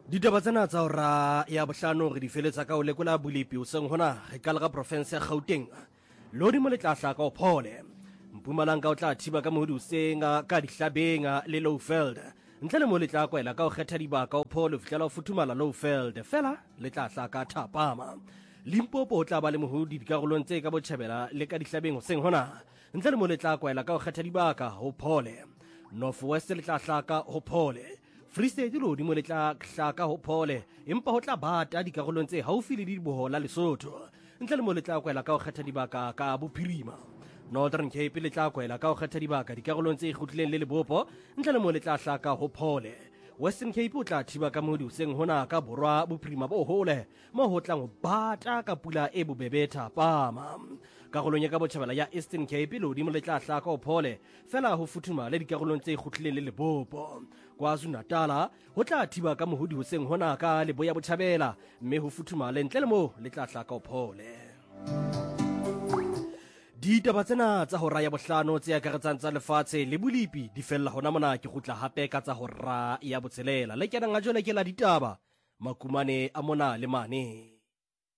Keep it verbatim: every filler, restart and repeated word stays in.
Ditaba tsena tsa hora ya bohlano re di feletsa ka o lekola Bolepi o seng hona re ka lega province ya Gauteng lodi mo le tla hlaka o phole Mpumalanga o tla thiba ka mohudu senga ka dihlabeng le Lowveld ntle le mo le tla kwela ka o kgetha dibaka o phole fihlela o futhumala Lowveld fela le tla hlaka Thapama Limpopo o tla ba le mohudi dikarolong tse ka botjhabela le ka dihlabeng o seng hona ntle le mo le tla kwela ka o kgetha dibaka ho phole North West le tla hlaka ho phole Free State lodi mo le tla hlaka ho phole empa ho tla bata dikarolong tse haufi le dibohola Lesotho ntle le mo le tla kwela ka o kgetha dibaka ka Bophirima Northern Cape le tla kwela ka o kgetha dibaka dikarolong tse ikgutlileng le Lebopo ntle le mo le tla hlaka ho phole Western Cape o tla thiba ka modu seng hona ka Borwa Bophirima bo hole mo ho tlang ho bata ka pula e bobebe Thapama karolong ya ka botjhabela ya Eastern Cape lodi mo le tla hlaka ho phole fela ho futhuma le dikarolong tse ikgutlileng le Lebopo KwaZulu-Natal ho tla thiba ka mohudi ho seng hona ka Leboya Botjhabela mme ho futhuma le ntle le mo le tla hlaka ho phole Ditaba tsena tsa hora ya bohlano tse akaretsang tsa lefatshe le Bolepi di fella hona mona ke gutla hape ka tsa hora ya botshelela le kenang a jole ke la ditaba makumane a mona le mane